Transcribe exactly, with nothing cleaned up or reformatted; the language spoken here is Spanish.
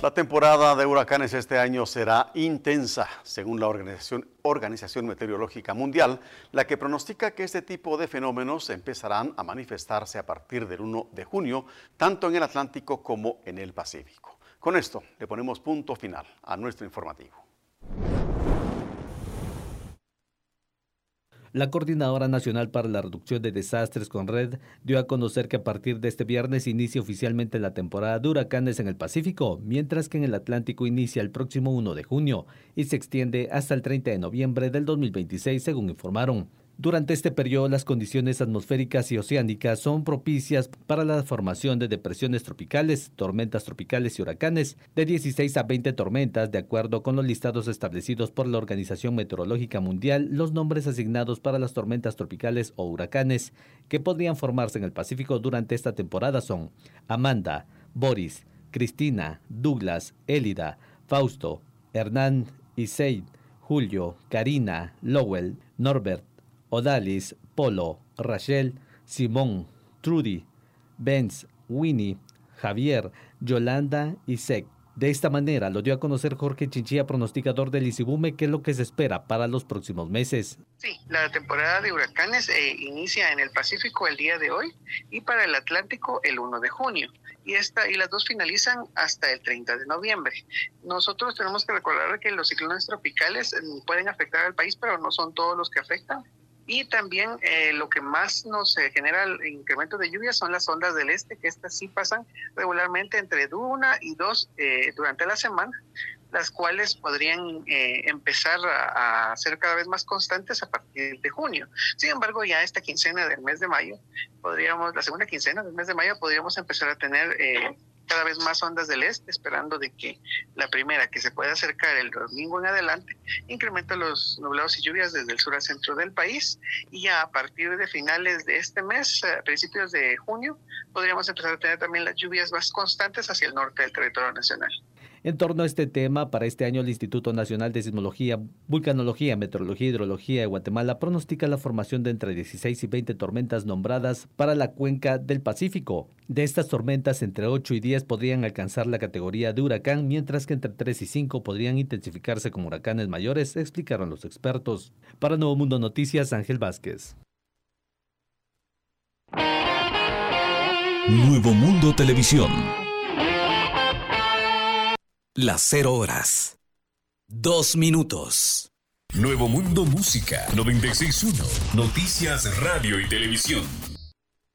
La temporada de huracanes este año será intensa, según la Organización, Organización Meteorológica Mundial, la que pronostica que este tipo de fenómenos empezarán a manifestarse a partir del primero de junio, tanto en el Atlántico como en el Pacífico. Con esto le ponemos punto final a nuestro informativo. La Coordinadora Nacional para la Reducción de Desastres, CONRED, dio a conocer que a partir de este viernes inicia oficialmente la temporada de huracanes en el Pacífico, mientras que en el Atlántico inicia el próximo primero de junio y se extiende hasta el treinta de noviembre del dos mil veintiséis, según informaron. Durante este periodo, las condiciones atmosféricas y oceánicas son propicias para la formación de depresiones tropicales, tormentas tropicales y huracanes, de dieciséis a veinte tormentas, de acuerdo con los listados establecidos por la Organización Meteorológica Mundial. Los nombres asignados para las tormentas tropicales o huracanes que podrían formarse en el Pacífico durante esta temporada son Amanda, Boris, Cristina, Douglas, Élida, Fausto, Hernán, Issei, Julio, Karina, Lowell, Norbert, Odalis, Polo, Rachel, Simón, Trudy, Benz, Winnie, Javier, Yolanda y Sec. De esta manera lo dio a conocer Jorge Chinchilla, pronosticador del ICIBUME, que es lo que se espera para los próximos meses. Sí, la temporada de huracanes eh, inicia en el Pacífico el día de hoy y para el Atlántico el primero de junio. Y, esta, y las dos finalizan hasta el treinta de noviembre. Nosotros tenemos que recordar que los ciclones tropicales eh, pueden afectar al país, pero no son todos los que afectan. Y también eh, lo que más nos eh, genera el incremento de lluvias son las ondas del este, que estas sí pasan regularmente entre una y dos eh, durante la semana, las cuales podrían eh, empezar a, a ser cada vez más constantes a partir de junio. Sin embargo, ya esta quincena del mes de mayo, podríamos, la segunda quincena del mes de mayo, podríamos empezar a tener eh, cada vez más ondas del este, esperando de que la primera, que se pueda acercar el domingo en adelante, incrementa los nublados y lluvias desde el sur al centro del país, y ya a partir de finales de este mes, a principios de junio, podríamos empezar a tener también las lluvias más constantes hacia el norte del territorio nacional. En torno a este tema, para este año el Instituto Nacional de Sismología, Vulcanología, Meteorología y Hidrología de Guatemala pronostica la formación de entre dieciséis y veinte tormentas nombradas para la cuenca del Pacífico. De estas tormentas, entre ocho y diez podrían alcanzar la categoría de huracán, mientras que entre tres y cinco podrían intensificarse como huracanes mayores, explicaron los expertos. Para Nuevo Mundo Noticias, Ángel Vázquez. Nuevo Mundo Televisión. Las cero horas. Dos minutos. Nuevo Mundo Música noventa y seis punto uno. Noticias, radio y televisión.